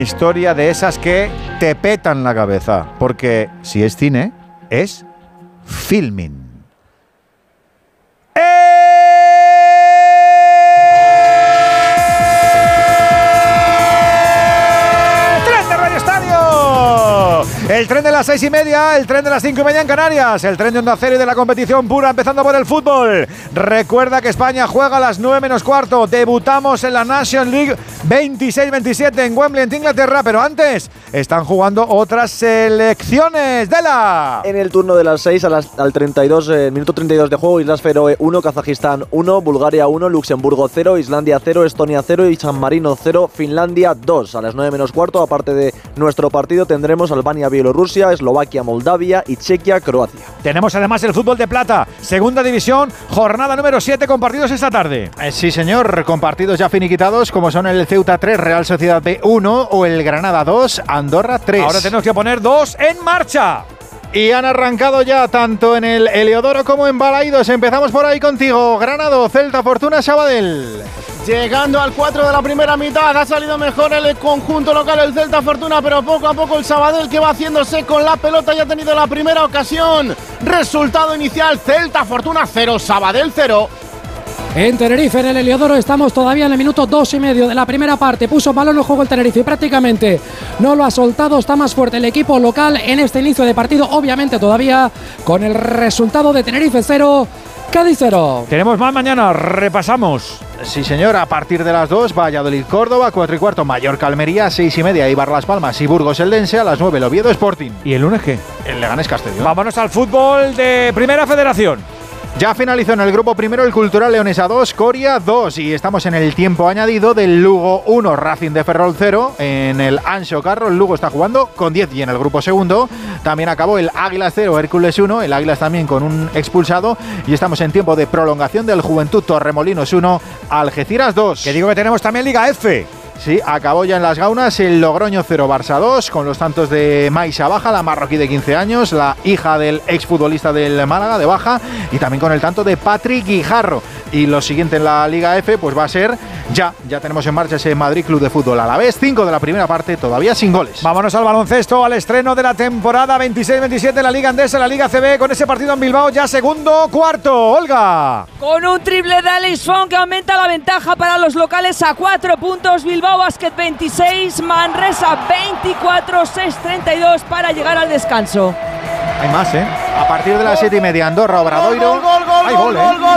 Historia de esas que te petan la cabeza, porque si es cine, es filming. El tren de las 6:30, el tren de las 5:30 en Canarias, el tren de Onda Cero y de la competición pura, empezando por el fútbol. Recuerda que España juega a las 9:15. Debutamos en la National League 26-27 en Wembley, en Inglaterra, pero antes están jugando otras selecciones. ¡Dela! En el turno de las 6 al 32, minuto 32 de juego, Islas Feroe 1, Kazajistán 1, Bulgaria 1, Luxemburgo 0, Islandia 0, Estonia 0 y San Marino 0, Finlandia 2. A las 9:15, aparte de nuestro partido, tendremos Albania, Bielorrusia, Eslovaquia, Moldavia y Chequia, Croacia. Tenemos además el fútbol de plata, segunda división, jornada número 7 con partidos esta tarde. Sí, señor, con partidos ya finiquitados como son el Ceuta 3, Real Sociedad B 1 o el Granada 2, Andorra 3. Ahora tenemos que poner 2 en marcha. Y han arrancado ya tanto en el Heliodoro como en Balaidos. Empezamos por ahí contigo. Granado, Celta, Fortuna, Sabadell. Llegando al 4 de la primera mitad, ha salido mejor el conjunto local, el Celta Fortuna, pero poco a poco el Sabadell que va haciéndose con la pelota, ya ha tenido la primera ocasión. Resultado inicial, Celta Fortuna 0, Sabadell 0. En Tenerife, en el Heliodoro, estamos todavía en el minuto 2,5 de la primera parte. Puso balón en juego el Tenerife y prácticamente no lo ha soltado. Está más fuerte el equipo local en este inicio de partido, obviamente todavía con el resultado de Tenerife 0, Cádiz 0. Tenemos más mañana, repasamos. Sí, señor, a partir de las 2, Valladolid, Córdoba, 4:15, Mallorca, Almería, 6:30, Eibar, Las Palmas y Burgos, Eldense, a las 9, el Oviedo, Sporting. ¿Y el lunes qué? El Leganés, Castellón. Vámonos al fútbol de Primera Federación. Ya finalizó en el grupo primero el Cultural Leonesa 2, Coria 2 y estamos en el tiempo añadido del Lugo 1, Racing de Ferrol 0 en el Anxo Carro. El Lugo está jugando con 10 y en el grupo segundo también acabó el Águilas 0, Hércules 1, el Águilas también con un expulsado y estamos en tiempo de prolongación del Juventud Torremolinos 1, Algeciras 2. Que digo que tenemos también Liga F. Sí, acabó ya en las Gaunas el Logroño 0, Barça 2, con los tantos de Maisa Baja, la marroquí de 15 años, la hija del exfutbolista del Málaga, de Baja, y también con el tanto de Patrick Guijarro. Y lo siguiente en la Liga F, pues va a ser, ya tenemos en marcha ese Madrid Club de Fútbol Alavés, 5 de la primera parte, todavía sin goles. Vámonos al baloncesto, al estreno de la temporada 26-27 en la Liga Andesa, la Liga CB, con ese partido en Bilbao, ya segundo cuarto. Olga. Con un triple de Alex Fong que aumenta la ventaja para los locales a 4 puntos. Bilbao Basket 26, Manresa 24, 6:32 para llegar al descanso. Hay más, ¿eh? A partir de las 7:30, Andorra, Obradoiro. Hay gol,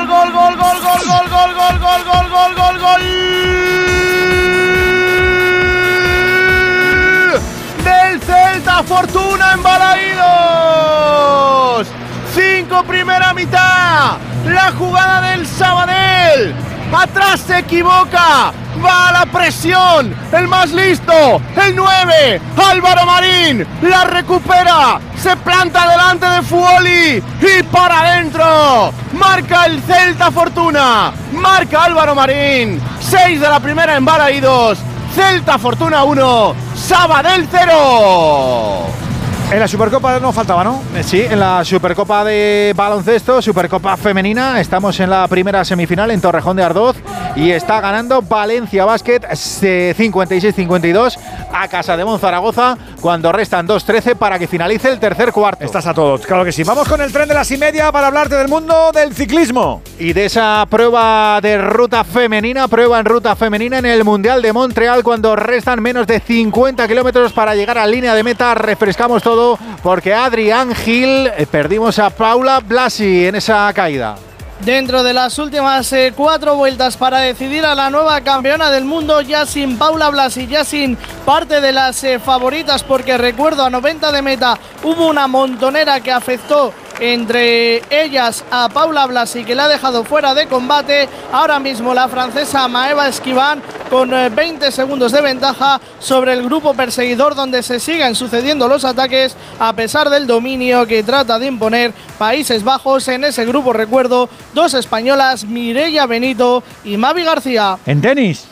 del Celta Fortuna en Balaidos. 5 primera mitad, la jugada del Sabadell. Atrás se equivoca, va a la presión, el más listo, el 9, Álvaro Marín, la recupera, se planta delante de Fuoli y para adentro, marca el Celta Fortuna, marca Álvaro Marín, 6 de la primera en Balaidos, Celta Fortuna 1, Sabadell 0. En la Supercopa no faltaba, ¿no? Sí, en la Supercopa de baloncesto, Supercopa femenina, estamos en la primera semifinal en Torrejón de Ardoz y está ganando Valencia Basket 56-52 a Casa de Monzaragoza cuando restan 2:13 para que finalice el tercer cuarto. Estás a todos, claro que sí. Vamos con el tren de las 1:30 para hablarte del mundo del ciclismo. Y de esa prueba de ruta femenina, prueba en ruta femenina en el Mundial de Montreal cuando restan menos de 50 kilómetros para llegar a línea de meta. Refrescamos todo porque Adrián Gil perdimos a Paula Blasi en esa caída. Dentro de las últimas 4 vueltas para decidir a la nueva campeona del mundo, ya sin Paula Blasi, ya sin parte de las favoritas, porque recuerdo a 90 de meta hubo una montonera que afectó entre ellas a Paula Blasi, que la ha dejado fuera de combate. Ahora mismo la francesa Maeva Esquiván con 20 segundos de ventaja sobre el grupo perseguidor, donde se siguen sucediendo los ataques a pesar del dominio que trata de imponer Países Bajos. En ese grupo, recuerdo, 2 españolas, Mireia Benito y Mavi García. En tenis.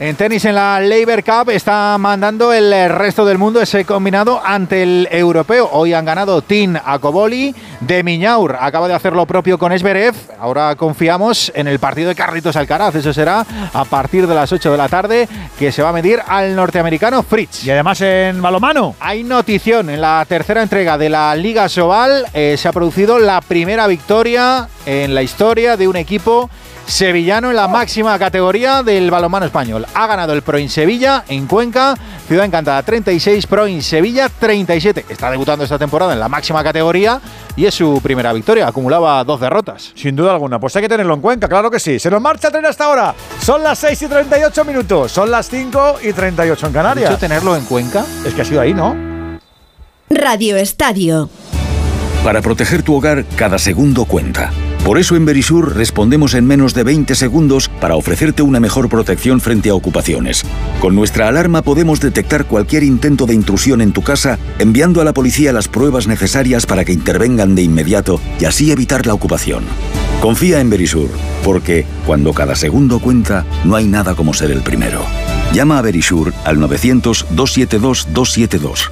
En tenis, en la Laver Cup, está mandando el resto del mundo ese combinado ante el europeo. Hoy han ganado Tin Akoboli, de Miñaur acaba de hacer lo propio con Zverev. Ahora confiamos en el partido de Carlitos Alcaraz. Eso será a partir de las 8 de la tarde, que se va a medir al norteamericano Fritz. Y además en balonmano hay notición. En la tercera entrega de la Liga Sobal se ha producido la primera victoria en la historia de un equipo sevillano en la máxima categoría del balonmano español. Ha ganado el Proin Sevilla en Cuenca, Ciudad Encantada 36, Proin Sevilla 37. Está debutando esta temporada en la máxima categoría y es su primera victoria. Acumulaba 2 derrotas. Sin duda alguna, pues hay que tenerlo en Cuenca, claro que sí. Se nos marcha el tren hasta ahora. Son las 6:38 minutos, son las 5:38 en Canarias. ¿Has dicho tenerlo en Cuenca? Es que ha sido ahí, ¿no? Radio Estadio. Para proteger tu hogar, cada segundo cuenta. Por eso en Verisur respondemos en menos de 20 segundos para ofrecerte una mejor protección frente a ocupaciones. Con nuestra alarma podemos detectar cualquier intento de intrusión en tu casa, enviando a la policía las pruebas necesarias para que intervengan de inmediato y así evitar la ocupación. Confía en Verisur, porque cuando cada segundo cuenta, no hay nada como ser el primero. Llama a Verisur al 900-272-272.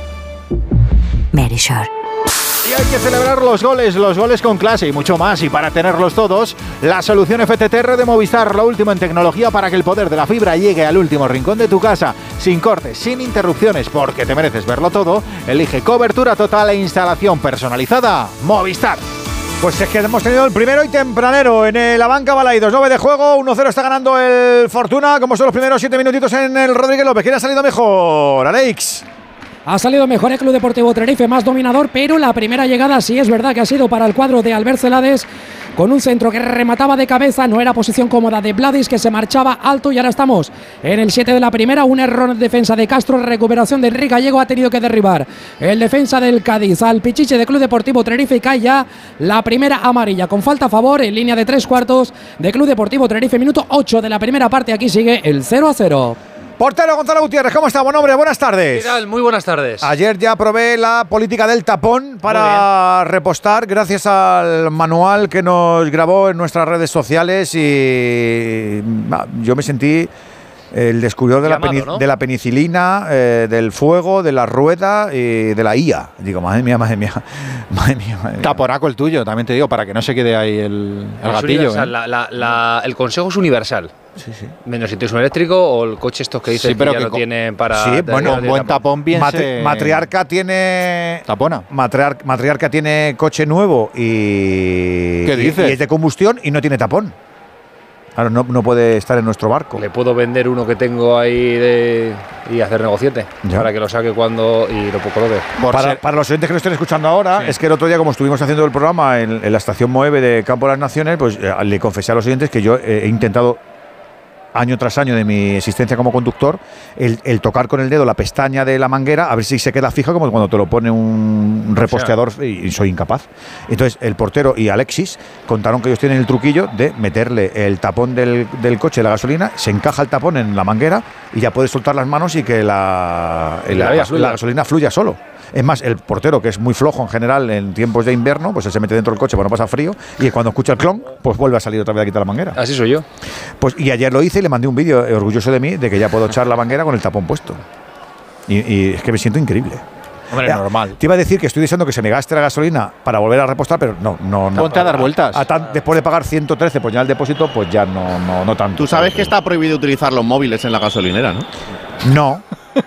Verisur. Y hay que celebrar los goles con clase y mucho más. Y para tenerlos todos, la solución FTTR de Movistar, lo último en tecnología para que el poder de la fibra llegue al último rincón de tu casa, sin cortes, sin interrupciones, porque te mereces verlo todo. Elige cobertura total e instalación personalizada. Movistar. Pues es que hemos tenido el primero y tempranero en la banca Balaidos. 9 de juego, 1-0 está ganando el Fortuna. Como son los primeros 7 minutitos en el Rodríguez López. ¿Quién ha salido mejor? Alex. Ha salido mejor el Club Deportivo Tenerife, más dominador, pero la primera llegada sí es verdad que ha sido para el cuadro de Albert Celades, con un centro que remataba de cabeza. No era posición cómoda de Vladis, que se marchaba alto, y ahora estamos en el 7 de la primera. Un error en defensa de Castro, recuperación de Enrique Gallego, ha tenido que derribar el defensa del Cádiz al Pichiche de Club Deportivo Tenerife, y cae ya la primera amarilla con falta a favor en línea de 3/4 de Club Deportivo Tenerife. Minuto 8 de la primera parte, aquí sigue el 0-0. Portero Gonzalo Gutiérrez, ¿cómo está? Buen hombre, buenas tardes. ¿Qué tal? Muy buenas tardes. Ayer ya probé la política del tapón para repostar, gracias al manual que nos grabó en nuestras redes sociales, y yo me sentí el descubridor de la penicilina, del fuego, de la rueda y de la IA. Digo, madre mía. Taponaco el tuyo, también te digo, para que no se quede ahí el gatillo. El consejo es universal. Sí. Menos si tienes un eléctrico o el coche estos que dicen que ya lo tienen para... Sí, bueno, un buen tapón bien Matriarca tiene... Tapona. Matriarca tiene coche nuevo y... ¿Qué dices? Y es de combustión y no tiene tapón. Claro, no puede estar en nuestro barco. Le puedo vender uno que tengo ahí y hacer negociete para que lo saque cuando y lo coloque. Para los oyentes que lo estén escuchando ahora, es que el otro día, como estuvimos haciendo el programa en la estación Moeve de Campo de las Naciones, pues le confesé a los oyentes que yo he intentado, año tras año de mi existencia como conductor, el tocar con el dedo la pestaña de la manguera a ver si se queda fija, como cuando te lo pone un reposteador, y soy incapaz. Entonces el portero y Alexis contaron que ellos tienen el truquillo de meterle el tapón del coche de la gasolina, se encaja el tapón en la manguera y ya puedes soltar las manos y que la gasolina fluya solo. Es más, el portero, que es muy flojo en general en tiempos de invierno, pues él se mete dentro del coche para no pasar frío, y cuando escucha el clon, pues vuelve a salir otra vez a quitar la manguera. Así soy yo. Pues, y ayer lo hice y le mandé un vídeo orgulloso de mí, de que ya puedo echar la manguera con el tapón puesto. Y es que me siento increíble. Hombre, normal. Te iba a decir que estoy deseando que se me gaste la gasolina para volver a repostar, pero no. Ponte a dar vueltas. Después de pagar 113 por ya el depósito, pues ya no tanto. Tú sabes que está prohibido utilizar los móviles en la gasolinera, ¿no? No.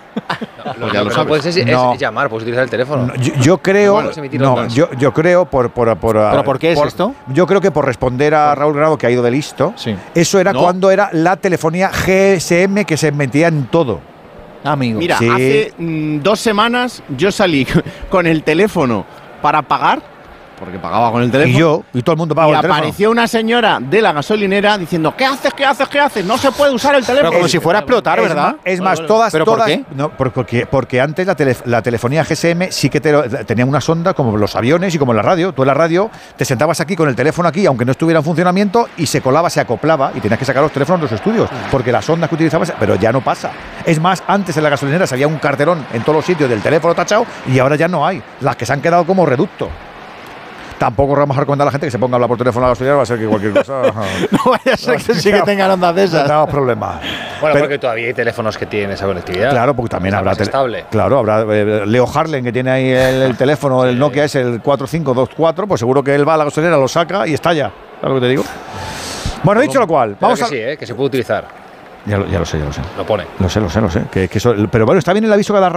Lo que no puedes es llamar, puedes utilizar el teléfono. Yo creo. Yo creo por. ¿Pero por qué es esto? Yo creo que por responder a Raúl Grado, que ha ido de listo. Sí. Eso era cuando era la telefonía GSM, que se metía en todo. Amigo. Mira, hace 2 semanas yo salí con el teléfono para pagar, porque pagaba con el teléfono. Y todo el mundo pagaba con el teléfono. Y apareció una señora de la gasolinera diciendo: ¿Qué haces? No se puede usar el teléfono. Pero como si fuera a explotar, ¿verdad? Es más, todas. ¿Pero por qué? No, porque antes la telefonía GSM sí que tenía una sonda, como los aviones y como la radio. Tú en la radio te sentabas aquí con el teléfono aquí, aunque no estuviera en funcionamiento, y se colaba, se acoplaba, y tenías que sacar los teléfonos de los estudios, porque las ondas que utilizabas, pero ya no pasa. Es más, antes en la gasolinera había un carterón en todos los sitios del teléfono tachado, y ahora ya no hay. Las que se han quedado como reducto. Tampoco vamos a recomendar a la gente que se ponga a hablar por teléfono a la gasolinera, va a ser que cualquier cosa. No vaya a ser que sí que tengan ondas de esas. No problemas. Bueno, porque todavía hay teléfonos que tienen esa conectividad. Claro, porque también habrá. Estable. Claro, habrá. Leo Harlen, que tiene ahí el teléfono, el Nokia es el 4524, pues seguro que él va a la gasolinera, lo saca y estalla. ¿Sabes lo que te digo? Bueno, dicho lo cual, vamos a. Sí, que se puede utilizar. Ya lo sé. Lo pone. Lo sé. Pero bueno, está bien el aviso que da